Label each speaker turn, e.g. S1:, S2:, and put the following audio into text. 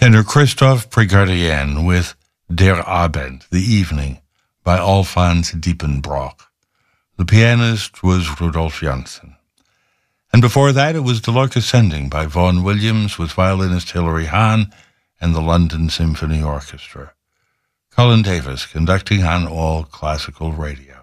S1: Tenor Christoph Prigardien with Der Abend, The Evening, by Alfons Diepenbrock. The pianist was Rudolf Janssen. And before that, it was The Lark Ascending by Vaughan Williams with violinist Hilary Hahn and the London Symphony Orchestra. Colin Davis conducting on All Classical Radio.